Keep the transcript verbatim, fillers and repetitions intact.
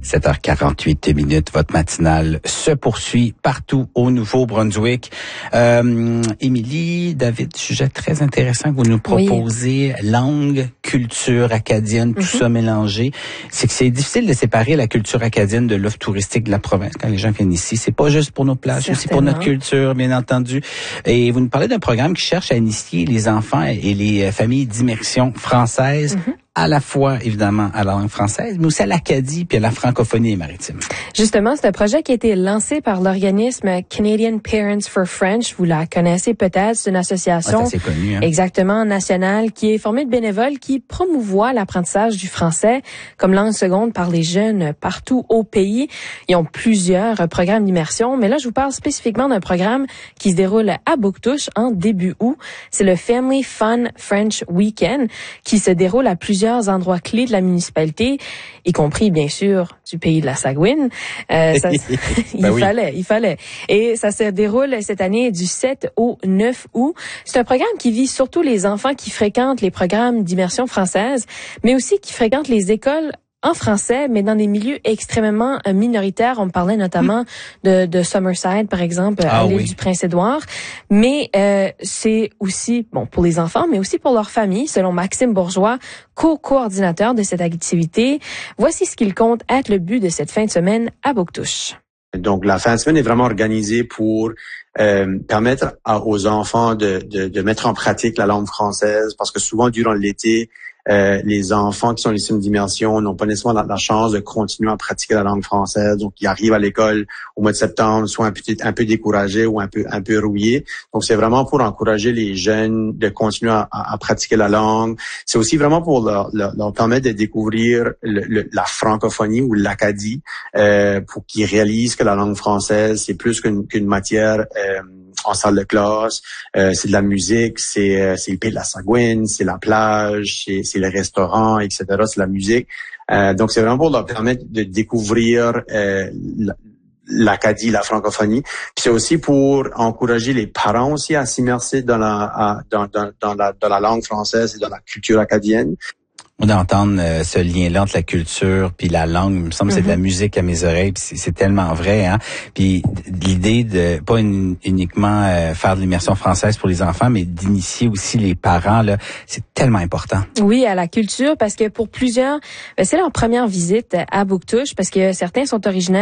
sept heures quarante-huit minutes, votre matinale se poursuit partout au Nouveau-Brunswick. Euh, Émilie, David, sujet très intéressant que vous nous proposez, oui. Langue, culture acadienne, tout mm-hmm. ça mélangé. C'est que c'est difficile de séparer la culture acadienne de l'offre touristique de la province. Quand les gens viennent ici, c'est pas juste pour nos plages, c'est aussi pour notre culture, bien entendu. Et vous nous parlez d'un programme qui cherche à initier les enfants et les familles d'immersion française mm-hmm. à la fois, évidemment, à la langue française, mais aussi à l'Acadie puis à la francophonie maritime. Justement, c'est un projet qui a été lancé par l'organisme Canadian Parents for French. Vous la connaissez peut-être. C'est une association ouais, c'est assez connu, hein? exactement nationale qui est formée de bénévoles qui promouvoient l'apprentissage du français comme langue seconde par les jeunes partout au pays. Ils ont plusieurs programmes d'immersion, mais là, je vous parle spécifiquement d'un programme qui se déroule à Bouctouche en début août. C'est le Family Fun French Weekend qui se déroule à plusieurs endroits clés de la municipalité, y compris, bien sûr, du pays de la Sagouine. Euh, ça, il ben oui. fallait, il fallait. Et ça se déroule cette année du sept au neuf août. C'est un programme qui vise surtout les enfants qui fréquentent les programmes d'immersion française, mais aussi qui fréquentent les écoles en français, mais dans des milieux extrêmement euh, minoritaires. On parlait notamment mmh. de, de Summerside, par exemple, ah, à l'île oui. du Prince-Édouard. Mais euh, c'est aussi, bon, pour les enfants, mais aussi pour leur famille, selon Maxime Bourgeois, co-coordinateur de cette activité. Voici ce qu'il compte être le but de cette fin de semaine à Bouctouche. Donc, la fin de semaine est vraiment organisée pour euh, permettre à, aux enfants de, de, de mettre en pratique la langue française, parce que souvent, durant l'été, Euh, les enfants qui sont issus d'immersion n'ont pas nécessairement la, la chance de continuer à pratiquer la langue française. Donc, ils arrivent à l'école au mois de septembre, soit un peu, un peu découragés ou un peu, un peu rouillés. Donc, c'est vraiment pour encourager les jeunes de continuer à, à pratiquer la langue. C'est aussi vraiment pour leur, leur, leur permettre de découvrir le, le, la francophonie ou l'Acadie, euh, pour qu'ils réalisent que la langue française, c'est plus qu'une, qu'une matière euh, en salle de classe, euh, c'est de la musique, c'est euh, c'est le pays de la Sagouine, c'est la plage, c'est, c'est le restaurant, et cetera. C'est la musique. Euh, donc c'est vraiment pour leur permettre de découvrir euh, l'Acadie, la francophonie. Puis c'est aussi pour encourager les parents aussi à s'immerser dans la à, dans, dans dans la dans la langue française et dans la culture acadienne. On d'entendre euh, ce lien-là entre la culture puis la langue, il me semble que mm-hmm. c'est de la musique à mes oreilles, puis c'est, c'est tellement vrai, hein. Puis l'idée de pas une, uniquement euh, faire de l'immersion française pour les enfants, mais d'initier aussi les parents, là, c'est tellement important. Oui, à la culture, parce que pour plusieurs, ben, c'est leur première visite à Bouctouche, parce que certains sont originaires